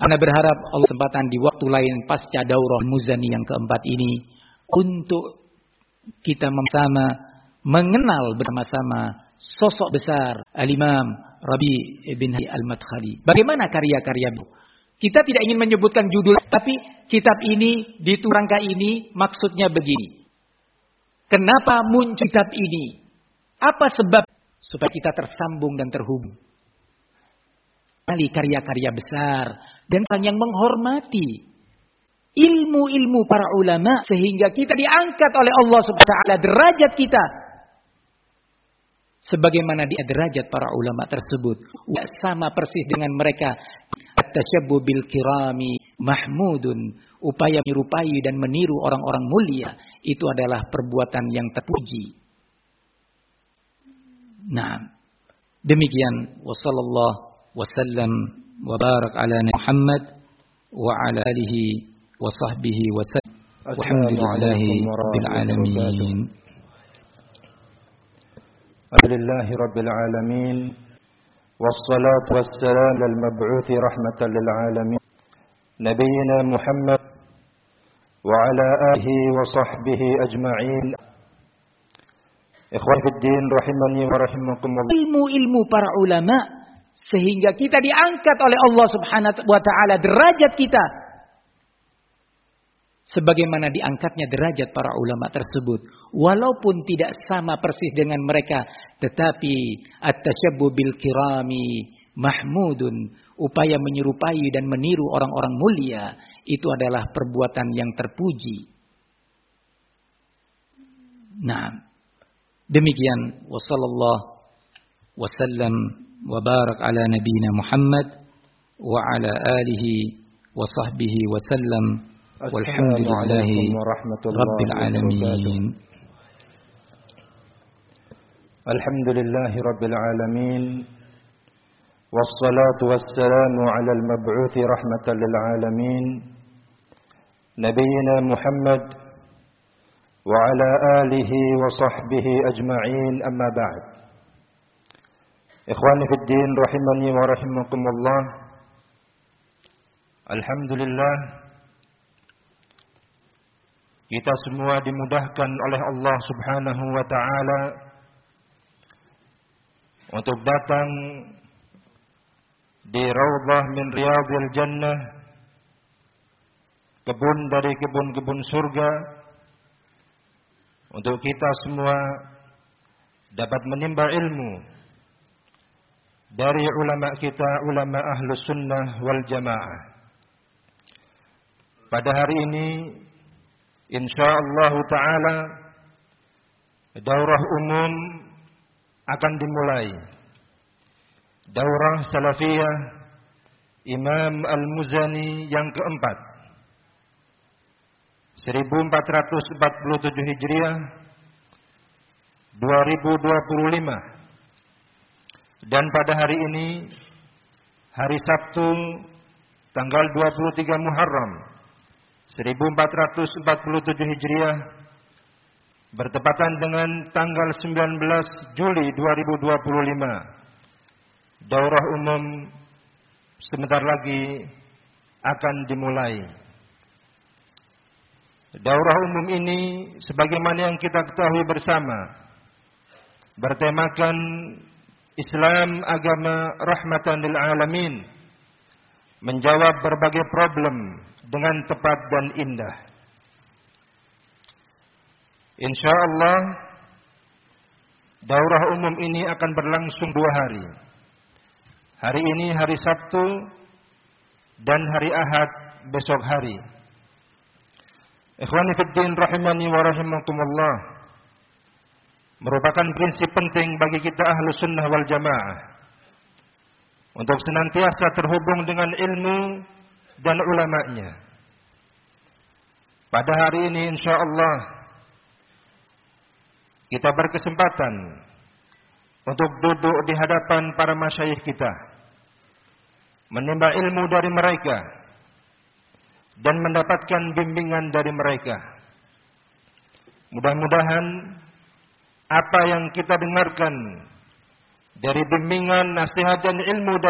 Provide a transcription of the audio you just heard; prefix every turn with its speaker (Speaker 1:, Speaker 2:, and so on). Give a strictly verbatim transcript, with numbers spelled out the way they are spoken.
Speaker 1: Ana berharap Allah kesempatan di waktu lain pasca daurah Muzani yang keempat ini untuk kita bersama mengenal bersama-sama sosok besar Al-Imam Rabi' bin Al-Madkhali. Bagaimana karya-karya beliau? Kita tidak ingin menyebutkan judul, tapi kitab ini di rangka ini maksudnya begini. Kenapa muncul kitab ini? Apa sebab supaya kita tersambung dan terhubung? Kali karya-karya besar dan orang yang menghormati ilmu-ilmu para ulama sehingga kita diangkat oleh Allah Subhanahu wa taala derajat kita sebagaimana di derajat para ulama tersebut sama persis dengan mereka. At-tasyabbu bil kirami mahmudun, upaya menyerupai dan meniru orang-orang mulia itu adalah perbuatan yang terpuji. Nah, demikian wa sallallahu wasallam wa barak ala Muhammad wa ala alihi wa sahbihi wa sallam. Walhamdulillahi rabbil alamin.
Speaker 2: Alhamdulillahi rabbil alamin. Wassalatu wassalam lil mab'uts rahmatan lil alamin. Nabiyyina Muhammad wa ala alihi wa sahbihi ajma'in. Ikhwan fid din rahimani wa rahimakumullah.
Speaker 1: Ilmu-ilmu para ulama sehingga kita diangkat oleh Allah Subhanahu wa taala derajat kita sebagaimana diangkatnya derajat para ulama tersebut walaupun tidak sama persis dengan mereka, tetapi at-tasyabbu bil kirami mahmudun, upaya menyerupai dan meniru orang-orang mulia itu adalah perbuatan yang terpuji. Nah, demikian wa sallallahu wasallam wa barak ala nabiyina Muhammad wa ala alihi wa sahbihi wa sallam. Walhamdulillahi rabbil alamin.
Speaker 2: Alhamdulillahi rabbil alamin. Wassalatu wassalamu ala al-mab'uts rahmatan lil alamin. Nabiyyina Muhammad wa ala alihi wa sahbihi ajma'in, amma ba'd. Ikhwani fid din rahimani wa rahimakumullah. Alhamdulillah, kita semua dimudahkan oleh Allah Subhanahu wa taala untuk datang di raudhah min riyadhil jannah, kebun dari kebun-kebun surga, untuk kita semua dapat menimba ilmu dari ulama kita, ulama ahlus sunnah wal jamaah. Pada hari ini insyaallah ta'ala daurah umum akan dimulai. Daurah Salafiyah Imam Al-Muzani yang keempat, seribu empat ratus empat puluh tujuh Hijriah, dua ribu dua puluh lima. Dan pada hari ini, hari Sabtu, tanggal dua puluh tiga Muharram seribu empat ratus empat puluh tujuh Hijriah, bertepatan dengan tanggal sembilan belas Juli dua ribu dua puluh lima. Daurah umum sebentar lagi akan dimulai. Daurah umum ini sebagaimana yang kita ketahui bersama bertemakan Islam agama rahmatan lil alamin, menjawab berbagai problem dengan tepat dan indah. Insyaallah daurah umum ini akan berlangsung dua hari. Hari ini hari Sabtu dan hari Ahad besok hari. Ikhwani fid din rahimani wa rahimakumullah, merupakan prinsip penting bagi kita ahlu sunnah wal jamaah untuk senantiasa terhubung dengan ilmu dan ulama'nya. Pada hari ini insyaallah kita berkesempatan untuk duduk di hadapan para masyayikh kita, menimba ilmu dari mereka dan mendapatkan bimbingan dari mereka. Mudah-mudahan apa yang kita dengarkan dari bimbingan, nasihat dan ilmu